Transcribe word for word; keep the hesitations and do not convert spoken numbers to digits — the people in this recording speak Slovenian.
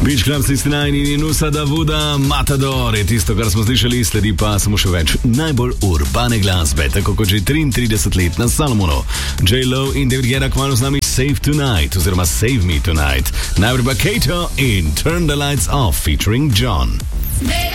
Beach Club šestdeset devet in Nusa Davuda, Matador je tisto, kar smo slišali, sledi pa samo še več najbolj urbane glasbe, tako kot že triintrideset let na Salomonu. J-Lo in David Guetta kmalu z nami Save Tonight, oziroma Save Me Tonight. Najprej pa Kato in Turn the Lights Off featuring John.